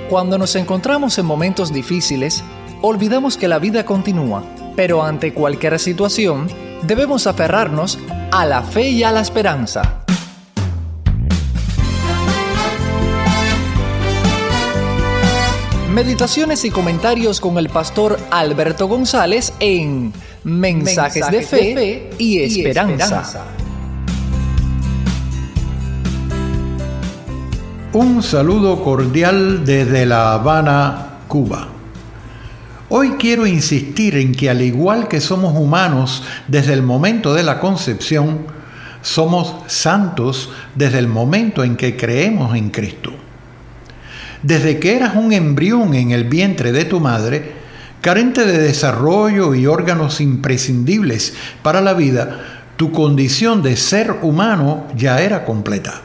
Cuando nos encontramos en momentos difíciles, olvidamos que la vida continúa, pero ante cualquier situación, debemos aferrarnos a la fe y a la esperanza. Meditaciones y comentarios con el pastor Alberto González en Mensajes de Fe y Esperanza. Un saludo cordial desde La Habana, Cuba. Hoy quiero insistir en que al igual que somos humanos desde el momento de la concepción, somos santos desde el momento en que creemos en Cristo. Desde que eras un embrión en el vientre de tu madre, carente de desarrollo y órganos imprescindibles para la vida, tu condición de ser humano ya era completa.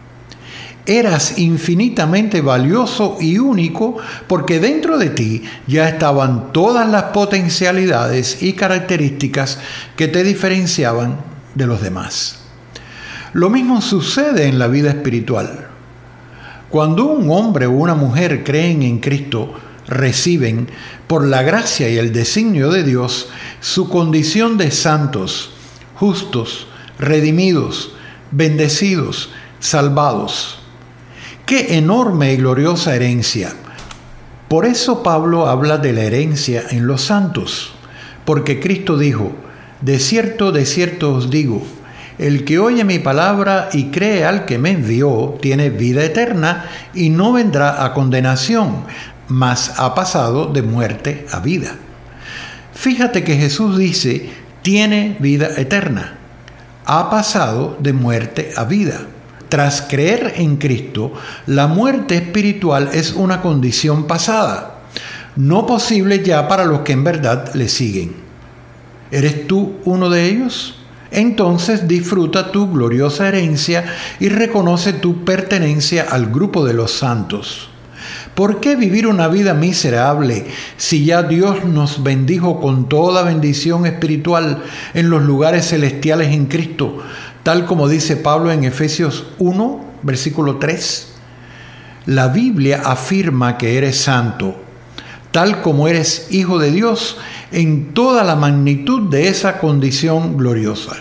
Eras infinitamente valioso y único porque dentro de ti ya estaban todas las potencialidades y características que te diferenciaban de los demás. Lo mismo sucede en la vida espiritual. Cuando un hombre o una mujer creen en Cristo, reciben, por la gracia y el designio de Dios, su condición de santos, justos, redimidos, bendecidos, salvados. ¡Qué enorme y gloriosa herencia! Por eso Pablo habla de la herencia en los santos, porque Cristo dijo: de cierto os digo, el que oye mi palabra y cree al que me envió, tiene vida eterna y no vendrá a condenación, mas ha pasado de muerte a vida. Fíjate que Jesús dice, tiene vida eterna, ha pasado de muerte a vida. Tras creer en Cristo, la muerte espiritual es una condición pasada, no posible ya para los que en verdad le siguen. ¿Eres tú uno de ellos? Entonces disfruta tu gloriosa herencia y reconoce tu pertenencia al grupo de los santos. ¿Por qué vivir una vida miserable si ya Dios nos bendijo con toda bendición espiritual en los lugares celestiales en Cristo? Tal como dice Pablo en Efesios 1, versículo 3. La Biblia afirma que eres santo, tal como eres hijo de Dios en toda la magnitud de esa condición gloriosa.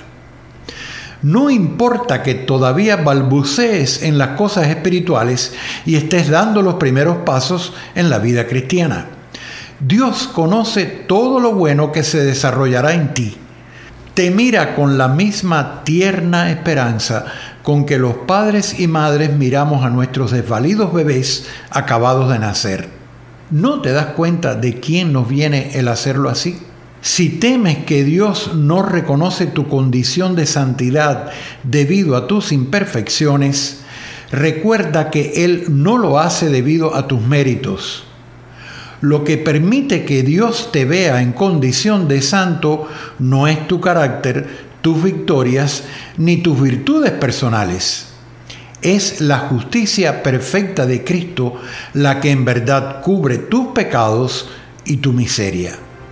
No importa que todavía balbucees en las cosas espirituales y estés dando los primeros pasos en la vida cristiana. Dios conoce todo lo bueno que se desarrollará en ti. Te mira con la misma tierna esperanza con que los padres y madres miramos a nuestros desvalidos bebés acabados de nacer. ¿No te das cuenta de quién nos viene el hacerlo así? Si temes que Dios no reconoce tu condición de santidad debido a tus imperfecciones, recuerda que Él no lo hace debido a tus méritos. Lo que permite que Dios te vea en condición de santo no es tu carácter, tus victorias, ni tus virtudes personales. Es la justicia perfecta de Cristo la que en verdad cubre tus pecados y tu miseria.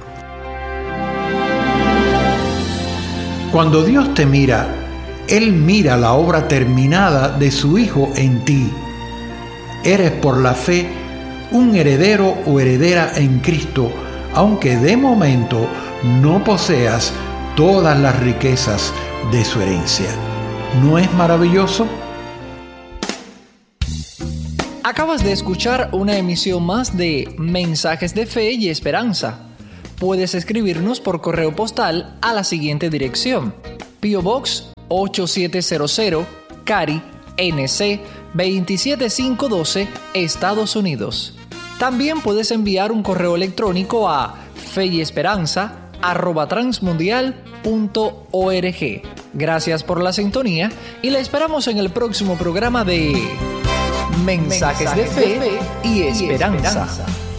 Cuando Dios te mira, Él mira la obra terminada de su Hijo en ti. Eres por la fe un heredero o heredera en Cristo, aunque de momento no poseas todas las riquezas de su herencia. ¿No es maravilloso? Acabas de escuchar una emisión más de Mensajes de Fe y Esperanza. Puedes escribirnos por correo postal a la siguiente dirección: P.O. Box 8700, Cary, NC 27512, Estados Unidos. También puedes enviar un correo electrónico a feyesperanza@transmundial.org. Gracias por la sintonía y la esperamos en el próximo programa de Mensajes de Fe y Esperanza.